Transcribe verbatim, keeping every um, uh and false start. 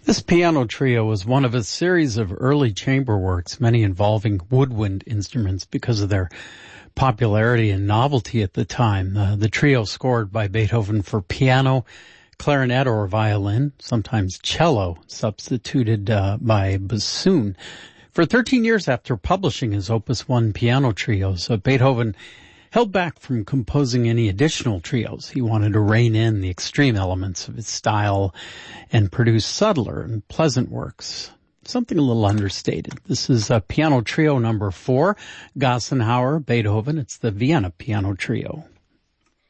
This piano trio was one of a series of early chamber works, many involving woodwind instruments because of their popularity and novelty at the time. Uh, the trio scored by Beethoven for piano, clarinet or violin, sometimes cello, substituted uh, by bassoon. For thirteen years after publishing his Opus one piano trios, uh, Beethoven held back from composing any additional trios. He wanted to rein in the extreme elements of his style and produce subtler and pleasant works. Something a little understated. This is a piano trio number four, Gassenhauer, Beethoven. It's the Vienna Piano Trio.